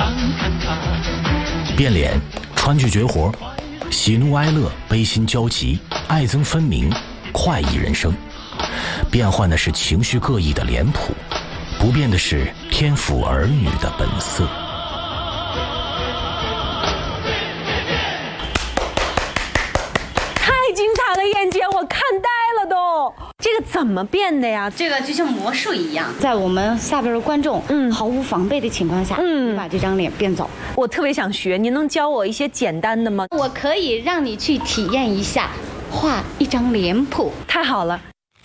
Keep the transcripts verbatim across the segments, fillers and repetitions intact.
变脸、川剧绝活、喜怒哀乐、悲心交集、爱憎分明、快意人生。变换的是情绪各异的脸谱，不变的是天赋儿女的本色。 太精彩了，燕姐，我看呆了都。这个怎么变的呀？ 这个就像魔术一样， 在我们下边的观众嗯毫无防备的情况下，嗯，把这张脸变走。 我特别想学，您能教我一些简单的吗？ 我可以让你去体验一下画一张脸谱。 太好了。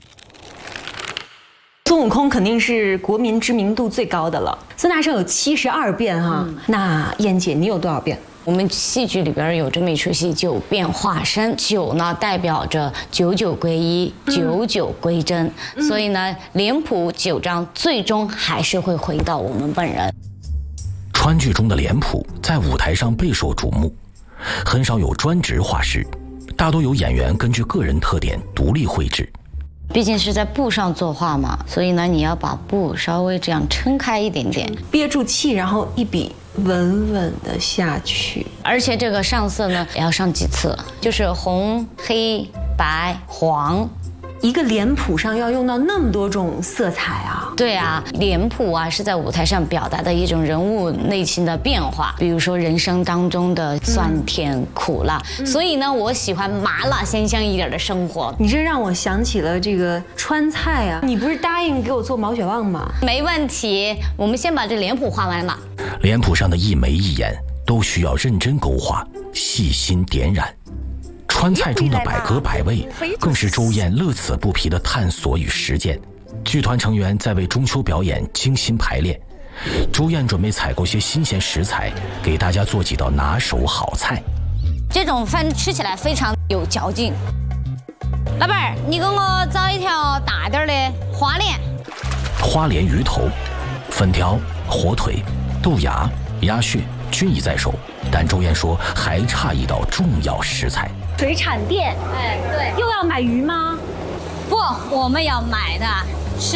孙悟空肯定是国民知名度最高的了，孙大圣有七十二变哈、嗯。那燕姐你有多少变？ 我们戏剧里边有这么一出戏，九变化身。九呢代表着九九归一，九九归真，嗯、所以呢，脸谱九张最终还是会回到我们本人。 川剧中的脸谱在舞台上备受瞩目，很少有专职画师，大多由演员根据个人特点独立绘制。 毕竟是在布上作画嘛，所以呢，你要把布稍微这样撑开一点点， 憋住气，然后一笔稳稳的下去。 而且这个上色呢，也要上几次，就是红、黑、白、黄。 一个脸谱上要用到那么多种色彩啊！ 对啊，脸谱啊是在舞台上表达的一种人物内心的变化，比如说人生当中的酸甜苦辣。嗯、所以呢，我喜欢麻辣鲜香一点的生活。 你这让我想起了这个川菜啊！你不是答应给我做毛血旺吗？ 没问题，我们先把这脸谱画完嘛。 脸谱上的一眉一眼都需要认真勾画，细心点染。川菜中的百格百味，更是周燕乐此不疲的探索与实践。剧团成员在为中秋表演精心排练，周燕准备采购些新鲜食材，给大家做几道拿手好菜。 这种饭吃起来非常有嚼劲。老板儿，你给我找一条大点的花鲢。 花鲢鱼头、粉条、火腿、豆芽、鸭血均已在手，但周燕说还差一道重要食材。 水产店， 哎，对， 又要买鱼吗？ 不，我们要买的